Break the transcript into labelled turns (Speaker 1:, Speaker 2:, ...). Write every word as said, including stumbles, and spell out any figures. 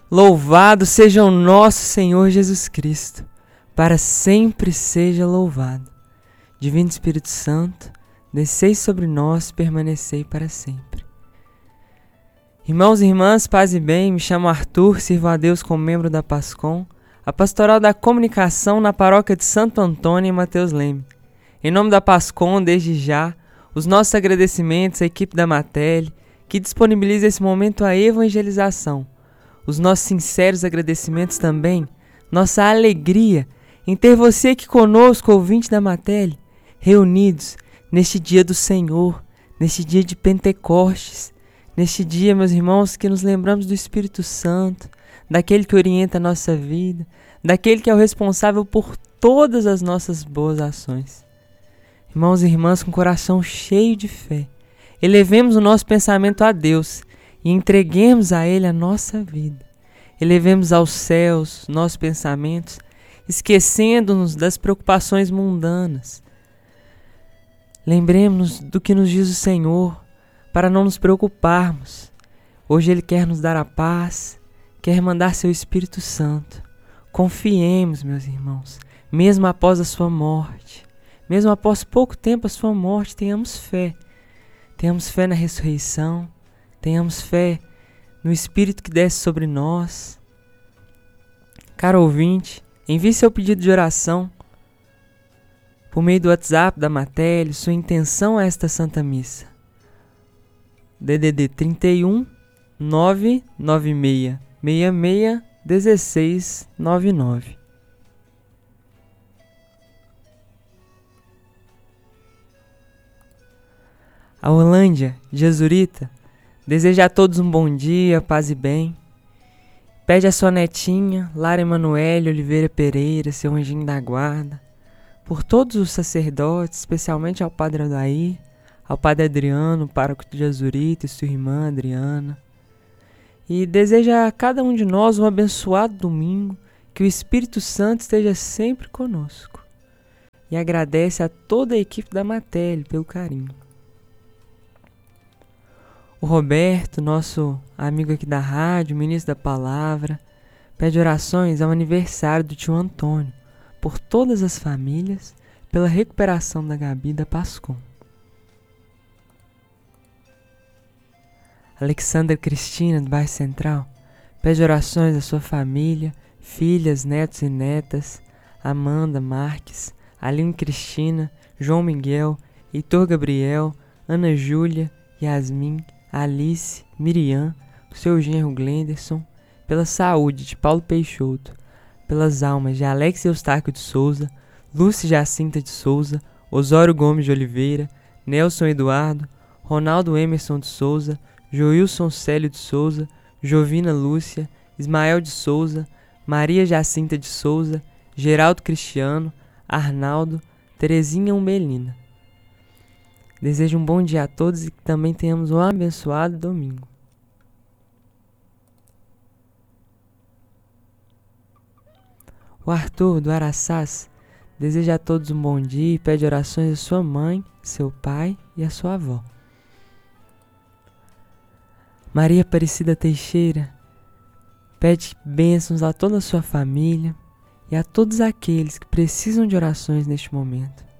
Speaker 1: Louvado seja o nosso Senhor Jesus Cristo, para sempre seja louvado. Divino Espírito Santo, descei sobre nós, permanecei para sempre. Irmãos e irmãs, paz e bem, me chamo Arthur, sirvo a Deus como membro da PASCOM, a Pastoral da Comunicação na Paróquia de Santo Antônio em Mateus Leme. Em nome da PASCOM, desde já, os nossos agradecimentos à equipe da Matele, que disponibiliza esse momento à evangelização. Os nossos sinceros agradecimentos também, nossa alegria em ter você aqui conosco, ouvinte da Matele, reunidos neste dia do Senhor, neste dia de Pentecostes, neste dia, meus irmãos, que nos lembramos do Espírito Santo, daquele que orienta a nossa vida, daquele que é o responsável por todas as nossas boas ações. Irmãos e irmãs, com o coração cheio de fé, elevemos o nosso pensamento a Deus e entreguemos a Ele a nossa vida. Elevemos aos céus nossos pensamentos, esquecendo-nos das preocupações mundanas. Lembremos-nos do que nos diz o Senhor, para não nos preocuparmos. Hoje Ele quer nos dar a paz, quer mandar seu Espírito Santo. Confiemos, meus irmãos, mesmo após a sua morte, mesmo após pouco tempo a sua morte, tenhamos fé. Tenhamos fé na ressurreição, tenhamos fé no Espírito que desce sobre nós. Caro ouvinte, envie seu pedido de oração por meio do WhatsApp da Matele, sua intenção a esta Santa Missa. D D D trinta e um, nove nove seis, seis seis, um seis nove nove. A Orlândia de Azurita deseja a todos um bom dia, paz e bem. Pede a sua netinha, Lara Emanuele Oliveira Pereira, seu anjinho da guarda, por todos os sacerdotes, especialmente ao Padre Adair, ao Padre Adriano, pároco de Azurita, e sua irmã Adriana. E deseja a cada um de nós um abençoado domingo, que o Espírito Santo esteja sempre conosco. E agradece a toda a equipe da Matele pelo carinho. O Roberto, nosso amigo aqui da rádio, ministro da palavra, pede orações ao aniversário do tio Antônio, por todas as famílias, pela recuperação da Gabi da PASCOM. Alexandra Cristina, do bairro Central, pede orações à sua família, filhas, netos e netas, Amanda Marques, Aline Cristina, João Miguel, Heitor Gabriel, Ana Júlia, Yasmin, Alice, Miriam, o seu genro Glenderson, pela saúde de Paulo Peixoto, pelas almas de Alex Eustáquio de Souza, Lúcia Jacinta de Souza, Osório Gomes de Oliveira, Nelson Eduardo, Ronaldo Emerson de Souza, Joilson Célio de Souza, Jovina Lúcia, Ismael de Souza, Maria Jacinta de Souza, Geraldo Cristiano, Arnaldo, Terezinha Umbelina. Desejo um bom dia a todos e que também tenhamos um abençoado domingo. O Arthur, do Araçás, deseja a todos um bom dia e pede orações à sua mãe, seu pai e à sua avó. Maria Aparecida Teixeira pede bênçãos a toda a sua família e a todos aqueles que precisam de orações neste momento.